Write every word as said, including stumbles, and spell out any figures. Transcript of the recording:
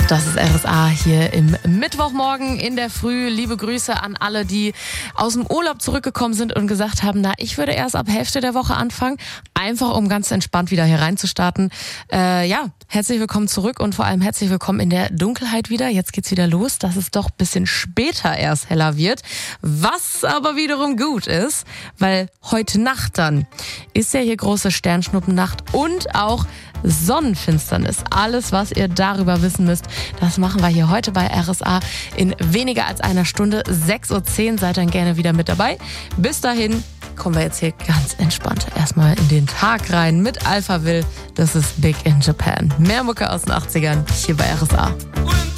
Das ist R S A hier im Mittwochmorgen in der Früh. Liebe Grüße an alle, die aus dem Urlaub zurückgekommen sind und gesagt haben, na, ich würde erst ab Hälfte der Woche anfangen. Einfach, um ganz entspannt wieder hier reinzustarten. Äh, ja, herzlich willkommen zurück und vor allem herzlich willkommen in der Dunkelheit wieder. Jetzt geht's wieder los, dass es doch ein bisschen später erst heller wird. Was aber wiederum gut ist, weil heute Nacht dann ist ja hier große Sternschnuppennacht und auch Sonnenfinsternis. Alles, was ihr darüber wissen müsst, das machen wir hier heute bei R S A in weniger als einer Stunde. sechs Uhr zehn seid dann gerne wieder mit dabei. Bis dahin kommen wir jetzt hier ganz entspannt erstmal in den Tag rein mit Alphaville. Das ist Big in Japan. Mehr Mucke aus den achtzigern hier bei R S A.